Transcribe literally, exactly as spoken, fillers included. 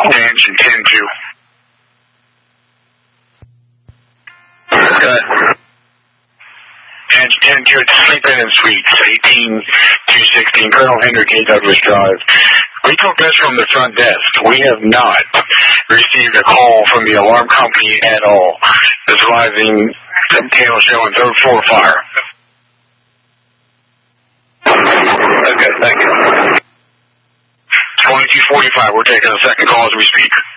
Engine ten two. Okay. Engine ten two, it's Sleep Inn and Suites, eighteen two sixteen, Colonel Hendrick, A. Douglas Drive. We took this from the front desk. We have not received a call from the alarm company at all, advising some tail showing third floor fire. Okay, thank you. twenty-two forty-five, we're taking a second call as we speak.